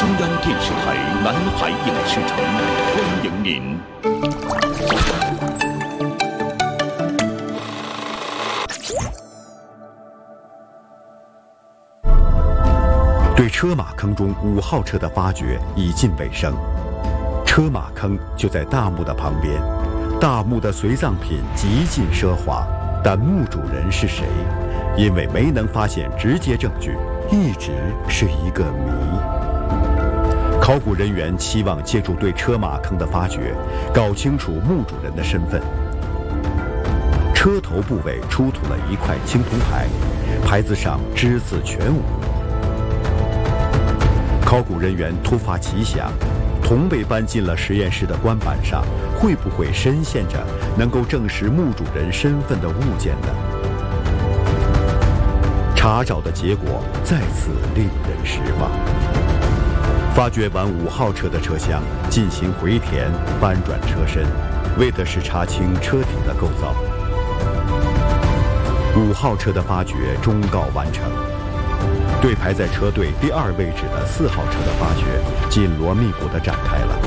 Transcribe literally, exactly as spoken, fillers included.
中央电视台南海影视城欢迎您。 对车马坑中五号车的发掘已近尾声，车马坑就在大墓的旁边，大墓的随葬品极尽奢华，但墓主人是谁？因为没能发现直接证据，一直是一个谜。考古人员期望借助对车马坑的发掘，搞清楚墓主人的身份。车头部位出土了一块青铜牌，牌子上只字全无。考古人员突发奇想，铜被搬进了实验室的棺板上，会不会深陷着能够证实墓主人身份的物件呢？查找的结果再次令人失望。发掘完五号车的车厢，进行回填、翻转车身，为的是查清车体的构造。五号车的发掘终告完成。对排在车队第二位置的四号车的发掘紧锣密鼓地展开了。